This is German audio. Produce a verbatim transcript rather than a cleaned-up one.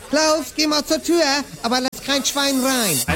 Klaus, geh mal zur Tür, aber lass kein Schwein rein.